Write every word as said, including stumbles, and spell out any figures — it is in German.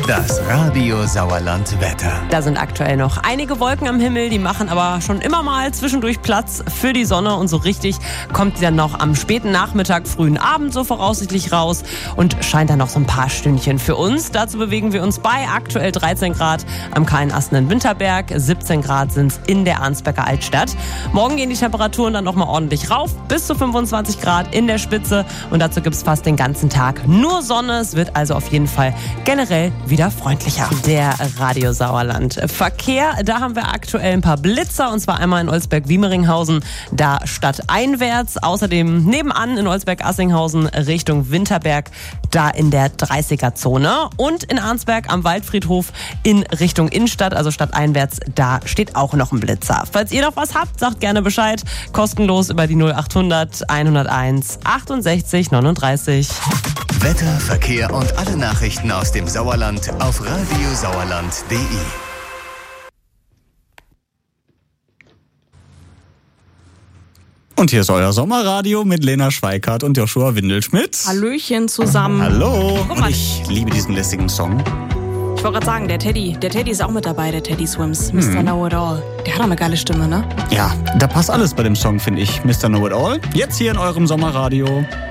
Das Radio Sauerland Wetter. Da sind aktuell noch einige Wolken am Himmel, die machen aber schon immer mal zwischendurch Platz für die Sonne und so richtig kommt die dann noch am späten Nachmittag, frühen Abend so voraussichtlich raus und scheint dann noch so ein paar Stündchen für uns. Dazu bewegen wir uns bei aktuell dreizehn Grad am kahlen Astenden Winterberg, siebzehn Grad sind es in der Arnsberger Altstadt. Morgen gehen die Temperaturen dann nochmal ordentlich rauf, bis zu fünfundzwanzig Grad in der Spitze und dazu gibt es fast den ganzen Tag nur Sonne. Es wird also auf jeden Fall generell wieder freundlicher. Der Radio Sauerland Verkehr, da haben wir aktuell ein paar Blitzer und zwar einmal in Olsberg-Wiemeringhausen, da stadteinwärts, außerdem nebenan in Olsberg-Assinghausen Richtung Winterberg, da in der dreißiger-Zone und in Arnsberg am Waldfriedhof in Richtung Innenstadt, also stadteinwärts, da steht auch noch ein Blitzer. Falls ihr noch was habt, sagt gerne Bescheid, kostenlos über die null achthundert hunderteins achtundsechzig neununddreißig. Wetter, Verkehr und alle Nachrichten aus dem Sauerland auf radiosauerland punkt de. Und hier ist euer Sommerradio mit Lena Schweikart und Joshua Windelschmidt. Hallöchen zusammen. Hallo. Guck mal. Und ich liebe diesen lässigen Song. Ich wollte gerade sagen, der Teddy, der Teddy ist auch mit dabei, der Teddy Swims. Mister Hm. Know It All. Der hat auch eine geile Stimme, ne? Ja, da passt alles bei dem Song, finde ich. Mister Know It All. Jetzt hier in eurem Sommerradio.